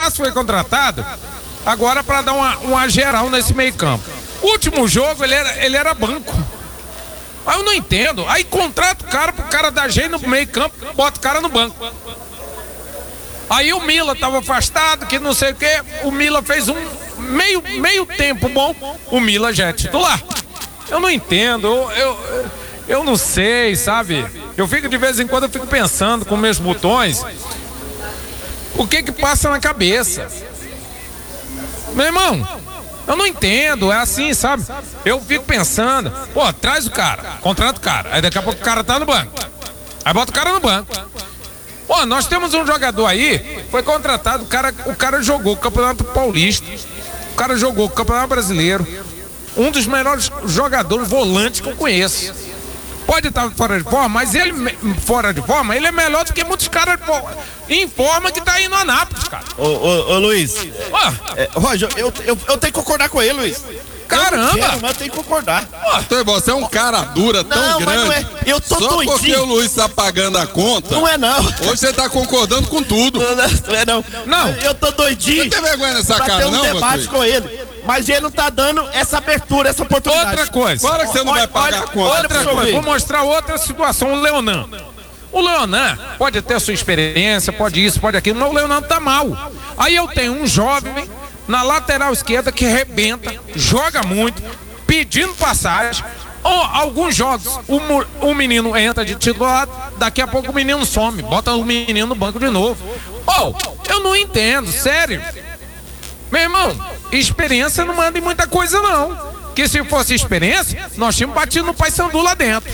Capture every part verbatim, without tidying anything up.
Cássio foi contratado agora para dar uma, uma geral nesse meio campo. Último jogo ele era, ele era banco. Aí eu não entendo. Aí contrata o cara pro cara dar jeito no meio campo, bota o cara no banco. Aí o Mila tava afastado, que não sei o que. O Mila fez um meio, meio tempo bom. O Mila já é titular. Eu não entendo. Eu, eu, eu não sei, sabe? Eu fico de vez em quando eu fico pensando com meus botões. O que que passa na cabeça? Meu irmão, eu não entendo, é assim, sabe? Eu fico pensando, pô, traz o cara, contrata o cara, aí daqui a pouco o cara tá no banco. Aí bota o cara no banco. Pô, nós temos um jogador aí, foi contratado, o cara, o cara jogou o Campeonato Paulista, o cara jogou o Campeonato Brasileiro, um dos melhores jogadores volantes que eu conheço. Pode estar fora de forma, mas ele fora de forma, ele é melhor do que muitos caras em forma que tá aí no Anápolis, cara. Ô, ô, ô Luiz, é, Roger, eu, eu, eu tenho que concordar com ele, Luiz. Caramba! Eu quero, mas eu tenho que concordar. Então você é um cara dura tão não, grande. Mas não é. Eu tô Só doidinho. porque o Luiz tá pagando a conta. Não é não. Hoje você tá concordando com tudo. Não, não, não é não. Não. Eu tô doidinho. Não tem vergonha nessa pra cara, ter um não, debate você? com ele. Mas ele não tá dando essa abertura, essa oportunidade. Outra coisa. Fora que você não Olha, vai pagar olha, a conta. olha Outra coisa, vou mostrar outra situação, o Leonan. O Leonan pode ter a sua experiência, pode isso, pode aquilo, mas o Leonan tá mal. Aí eu tenho um jovem na lateral esquerda que rebenta, joga muito, pedindo passagem. Ou alguns jogos, o, o menino entra de titular, daqui a pouco o menino some, bota o menino no banco de novo. Ou, oh, eu não entendo, sério. Meu irmão, experiência não manda em muita coisa não. Que se fosse experiência, nós tínhamos batido no Paysandu lá dentro.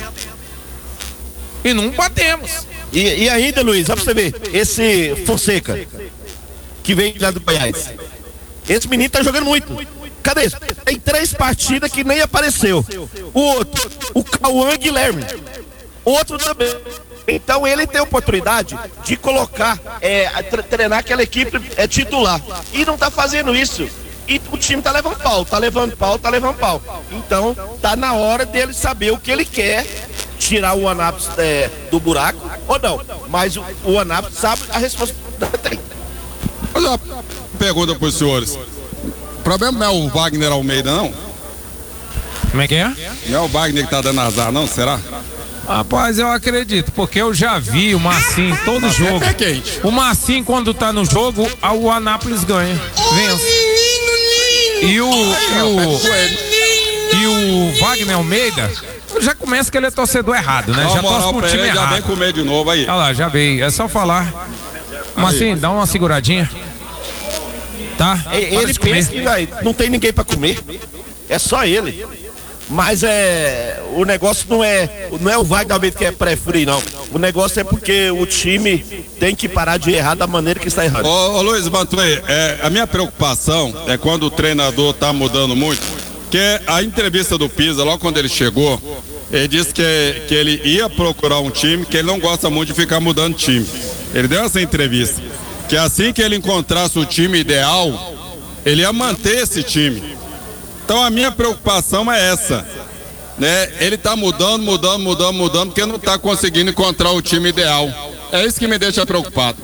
E não batemos. E, e ainda, Luiz, ó pra você ver, esse Fonseca, que vem lá do Goiás, esse menino tá jogando muito. Cadê isso? Tem três partidas que nem apareceu. O outro, o Cauã Guilherme. Outro também. Então ele tem a oportunidade de colocar, é, treinar aquela equipe é, titular. E não tá fazendo isso. E o time tá levando pau, tá levando pau, tá levando pau. Então tá na hora dele saber o que ele quer. Tirar o Anápolis é, do buraco ou não. Mas o, o Anápolis sabe a responsabilidade que tem. Mas uma pergunta para os senhores. O problema não é o Wagner Almeida, não? Como é que é? Não é o Wagner que tá dando azar, não? Será? Rapaz, eu acredito, porque eu já vi o Marcinho todo Marcinho jogo. é pé quente. O Marcinho, quando tá no jogo, o Anápolis ganha. Vence. E o, e o, e o Wagner Almeida, já começa que ele é torcedor errado, né? Já torce pro time já errado. vem comer de novo aí. Olha lá, já veio. É só falar. Marcinho, dá uma seguradinha. Tá? Ele pensa que vai, não tem ninguém pra comer. É só ele. Mas é. O negócio não é. Não é o Wagner Almeida que é pré-free, não. O negócio é porque o time tem que parar de errar da maneira que está errando. Ô, ô Luiz Mantuei, é, a minha preocupação é quando o treinador tá mudando muito. Que a entrevista do Pisa, logo quando ele chegou, ele disse que, que ele ia procurar um time, que ele não gosta muito de ficar mudando time. Ele deu essa entrevista. Que assim que ele encontrasse o time ideal, ele ia manter esse time. Então a minha preocupação é essa, né? Ele tá mudando, mudando, mudando, mudando, porque não tá conseguindo encontrar o time ideal. É isso que me deixa preocupado.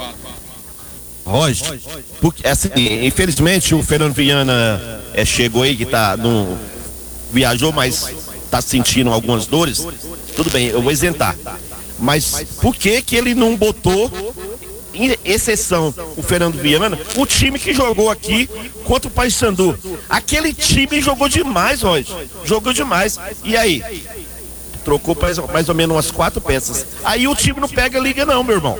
Roger, porque assim, infelizmente o Fernando Viana é, chegou aí que tá no viajou, mas tá sentindo algumas dores. Tudo bem, eu vou isentar. Mas por que que ele não botou em exceção o Fernando Viana, o time que jogou aqui contra o Paysandu? Aquele time jogou demais, Roger. Jogou demais. E aí? Trocou mais, mais ou menos umas quatro peças. Aí o time não pega a liga não, meu irmão.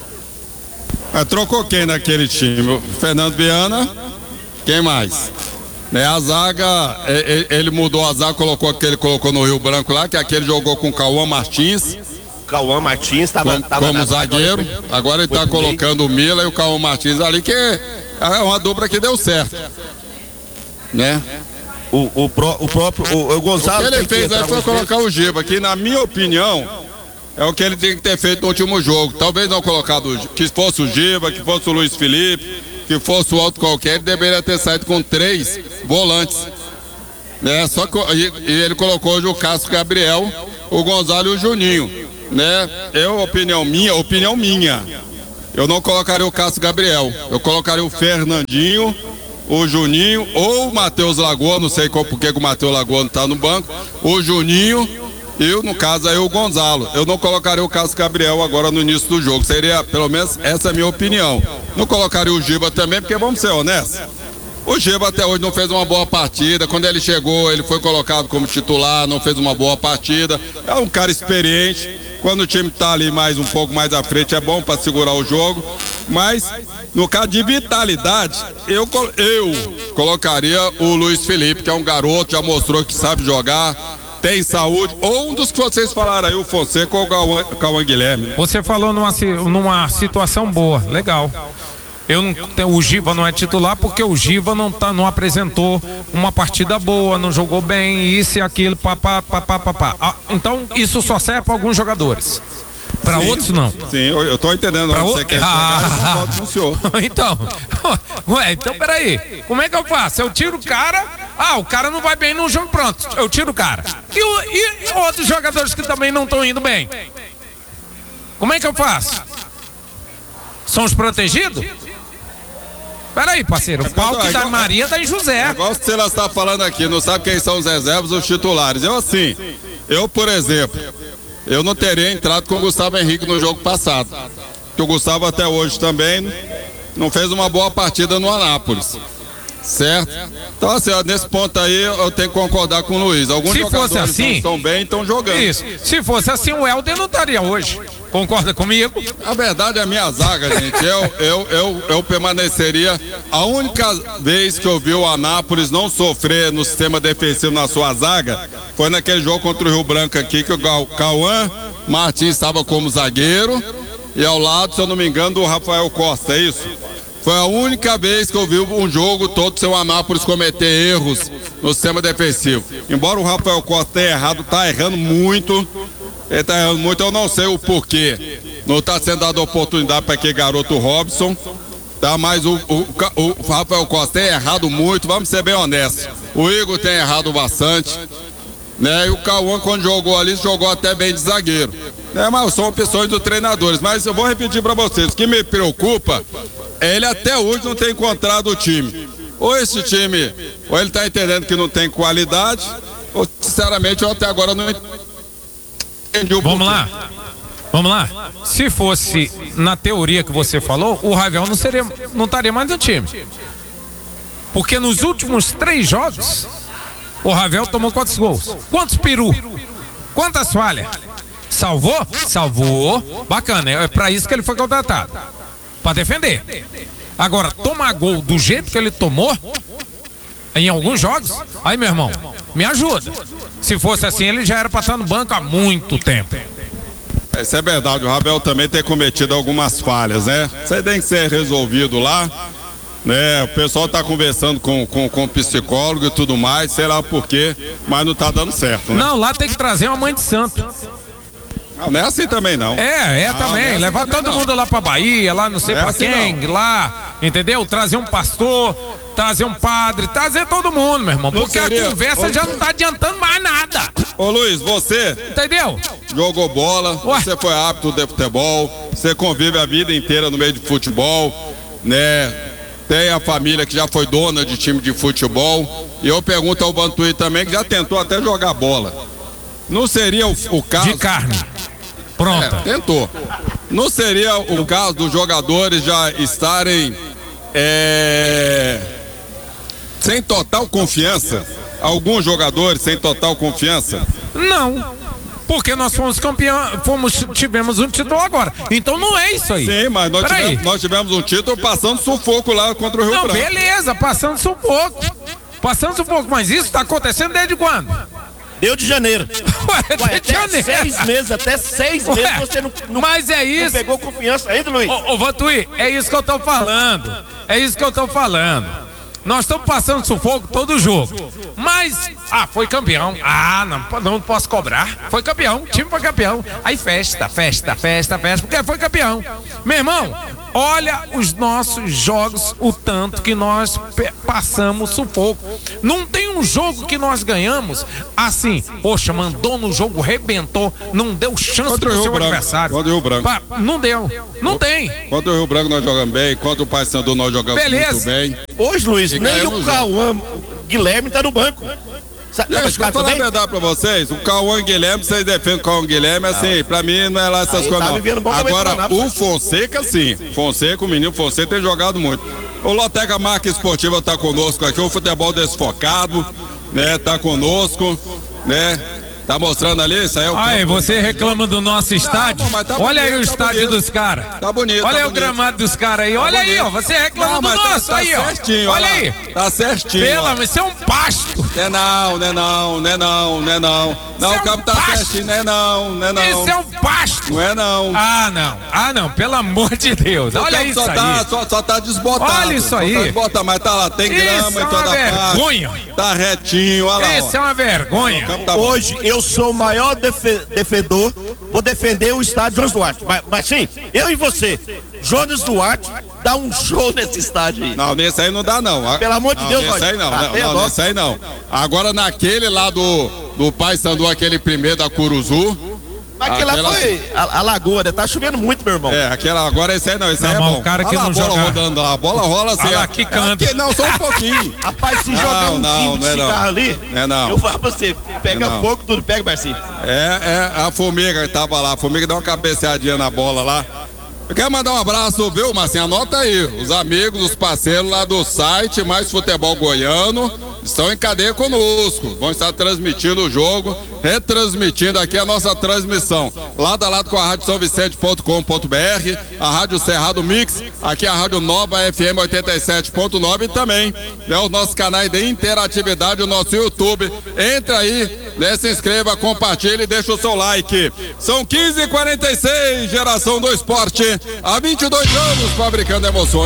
Ah, trocou quem naquele time? O Fernando Viana, quem mais? Né, a zaga, ele, ele mudou a zaga, colocou aquele, colocou no Rio Branco lá, que aquele jogou com o Cauã Martins. Cauã Martins estava como, como zagueiro. Agora, agora ele está colocando o Mila e o Cauã Martins ali, que é uma dupla que deu certo. Né? O, o, pro, o próprio o, o Gonzalo. O que ele fez aí foi colocar o Giba, que na minha opinião é o que ele tem que ter feito no último jogo. Talvez não colocado, que fosse o Giba, que fosse o Luiz Felipe, que fosse o outro qualquer, ele deveria ter saído com três volantes. Né? Só que e, e ele colocou hoje o Cássio Gabriel, o Gonzalo e o Juninho. Né? Eu, opinião minha, opinião minha. eu não colocaria o Cássio Gabriel. Eu colocaria o Fernandinho, o Juninho ou o Matheus Lagoa, não sei qual porque que o Matheus Lagoa não tá no banco, o Juninho e, no caso, aí o Gonzalo. Eu não colocaria o Cássio Gabriel agora no início do jogo. Seria, pelo menos, essa é a minha opinião. Não colocaria o Giba também, porque vamos ser honestos. O Giba até hoje não fez uma boa partida. Quando ele chegou, ele foi colocado como titular, não fez uma boa partida. É um cara experiente. Quando o time tá ali mais um pouco mais à frente, é bom para segurar o jogo. Mas, no caso de vitalidade, eu, eu colocaria o Luiz Felipe, que é um garoto, já mostrou que sabe jogar, tem saúde. Ou um dos que vocês falaram aí, o Fonseca ou o Cauã Guilherme. Você falou numa, numa situação boa, legal. Eu não, o Giba não é titular porque o Giba não, tá, não apresentou uma partida boa, não jogou bem, isso e aquilo, papá, papá, papá. Ah, então isso só serve para alguns jogadores. Para outros não. Sim, eu, eu tô entendendo onde você quer chegar, ah, então, ué, então peraí, como é que eu faço? Eu tiro o cara, ah, o cara não vai bem no jogo, pronto, eu tiro o cara. E, o, e outros jogadores que também não estão indo bem? Como é que eu faço? São os protegidos? Peraí, parceiro, o pau que da Maria tá em José. Igual você está falando aqui, não sabe quem são os reservas, os titulares. Eu assim, eu por exemplo, eu não teria entrado com o Gustavo Henrique no jogo passado. Que o Gustavo até hoje também não fez uma boa partida no Anápolis. Certo? Então assim, ó, nesse ponto aí eu tenho que concordar com o Luiz. Alguns Se jogadores fosse assim, não estão bem, estão jogando. Isso. Se fosse assim, o Helder não estaria hoje. Concorda comigo? A verdade é a minha zaga, gente. Eu, eu, eu, eu permaneceria. A única vez que eu vi o Anápolis não sofrer no sistema defensivo na sua zaga foi naquele jogo contra o Rio Branco aqui, que o Cauã Martins estava como zagueiro e ao lado, se eu não me engano, o Rafael Costa, é isso? Foi a única vez que eu vi um jogo todo sem o Anápolis cometer erros no sistema defensivo. Embora o Rafael Costa tenha errado, tá errando muito. Ele tá errando muito, eu não sei o porquê. Não tá sendo dada oportunidade para aquele garoto Robson. Tá, mas o, o, o Rafael Costa tem errado muito, vamos ser bem honestos. O Igor tem errado bastante. Né? E o Cauã, quando jogou ali, jogou até bem de zagueiro. Né? Mas são opções dos treinadores. Mas eu vou repetir para vocês: o que me preocupa é ele até hoje não ter encontrado o time. Ou esse time, ou ele tá entendendo que não tem qualidade, ou sinceramente eu até agora não entendi o Vamos lá. Vamos lá. Se fosse na teoria que você falou, o Ravel não seria, não estaria mais no time. Porque nos últimos três jogos, o Ravel tomou quantos gols? Quantos peru? Quantas falhas? Salvou? Salvou. Bacana, é para isso que ele foi contratado. Para defender. Agora, tomar gol do jeito que ele tomou em alguns jogos, aí, meu irmão, me ajuda. Se fosse assim, ele já era para estar no banco há muito tempo. Isso é verdade, o Ravel também tem cometido algumas falhas, né? Isso aí tem que ser resolvido lá, né? O pessoal tá conversando com, com, com o psicólogo e tudo mais, sei lá por quê, mas não tá dando certo, né? Não, lá tem que trazer uma mãe de santo. Não, não é assim também, não. É, é não, também. não é assim Levar também todo não. mundo lá pra Bahia, lá não sei Não é pra assim quem, não. lá, entendeu? Trazer um pastor, trazer um padre, trazer todo mundo, meu irmão. Não Porque seria- a conversa Ô, já não tá adiantando mais nada. Ô Luiz, você Entendeu? jogou bola, Ué. você foi árbitro de futebol, você convive a vida inteira no meio de futebol, né? Tem a família que já foi dona de time de futebol. E eu pergunto ao Bantuí também, que já tentou até jogar bola. Não seria o, o caso... De carne. Pronta. É, tentou. Não seria o caso dos jogadores já estarem é, sem total confiança? Alguns jogadores sem total confiança? Não. Porque nós fomos campeão, fomos, tivemos um título agora. Então não é isso aí. Sim, mas nós Peraí. tivemos, nós tivemos um título passando sufoco lá contra o Rio Não, Branco. beleza, passando sufoco. Passando sufoco, mas isso tá acontecendo desde quando? Deu de janeiro. Ué, Ué, desde até janeiro. seis meses, até seis Ué, meses você não, não, mas é não isso. pegou confiança ainda, Luiz. Ô, ô Vantuí, é isso que eu tô falando. É isso que eu tô falando. Nós estamos passando sufoco todo jogo. Mas, ah, foi campeão. Ah, não, não posso cobrar. Foi campeão, o time foi campeão. Aí festa, festa, festa, festa, porque foi campeão. Meu irmão, olha os nossos jogos, o tanto que nós passamos sufoco. Não tem um jogo que nós ganhamos assim, poxa, mandou no jogo, rebentou, não deu chance Contra pro o seu Rio Branco. adversário. Contra o Rio Branco. Pa- não deu, não tem. Contra o Rio Branco nós jogamos bem, contra o Paysandu nós jogamos Beleza. muito bem. Hoje, Luiz, E nem ganhamos o o Cauã Guilherme tá no banco. Sabe, tá Gente, vou machucado falar a também? verdade pra vocês, o Cauã Guilherme, vocês defendem o Cauã Guilherme, assim, pra mim não é lá essas Aí coisas tá não. vivendo bom também Agora, pro Anápolis. o Fonseca, sim, Fonseca, o menino Fonseca tem jogado muito. O Loteca Marca Esportiva tá conosco aqui, o futebol desfocado, né, tá conosco, né, tá mostrando ali, isso aí é o Aí, campo. você reclama do nosso estádio? Não, mas tá Olha aí o bonito, tá estádio bonito. dos caras. Tá bonito, Olha tá aí o bonito. gramado dos caras aí. Olha aí, ó. Você reclama Não, do mas tá- nosso tá aí, ó. certinho, Olha lá. aí. Tá certinho. Pela, ó. mas isso é um pasto. Né não, né não, né não, né não. Não, Isso é o campo um tá pasto. certinho, né não, né não. Isso é um pasto. Não é não. Ah, não. Ah, não. Pelo amor de Deus. O Olha campo isso só aí. Tá, só, só tá desbotado. Olha isso Só aí. Tá desbotado, mas tá lá, tem Isso grama é em uma toda vergonha. parte. Tá retinho, olha lá. Isso é ó. uma O vergonha. campo tá bom. Hoje eu sou o maior defe- defensor, vou defender o estádio Jones Duarte. Mas, mas sim, eu e você, Jones Duarte, dá um show nesse estádio aí. Não, nesse aí não dá não. A- Pelo amor de não, Deus, nesse Roger. aí não, Ah, não, tenha não, dó. nesse aí não. Agora naquele lá do, do Paysandu, aquele primeiro da Curuzu. Mas aquela aquela- foi a, a lagoa, né? Tá chovendo muito, meu irmão. É, aquela agora esse aí não, esse Não, aí é mas bom. o cara que Olha lá não a bola joga- rodando lá, a bola rola assim. Olha lá, ó. quicando. Aqui, não, só um pouquinho. Rapaz, se Não, jogar um não, quilo de não é não. cigarro ali, É não. eu falo pra você, pega É não. fogo, tudo, pega, Marcinho. É, é a Formiga que tava lá. A Formiga deu uma cabeceadinha na bola lá. Eu quero mandar um abraço, viu, Marcinho? Anota aí. Os amigos, os parceiros lá do site Mais Futebol Goiano estão em cadeia conosco. Vão estar transmitindo o jogo, retransmitindo aqui a nossa transmissão. Lado a lado com a rádio são vicente ponto com ponto br, a rádio Cerrado Mix, aqui a rádio Nova F M oitenta e sete ponto nove e também, né, os nossos canais de interatividade, o nosso YouTube. Entra aí, né, se inscreva, compartilhe e deixa o seu like. São quinze e quarenta e seis, geração do esporte, há vinte e dois anos fabricando emoções.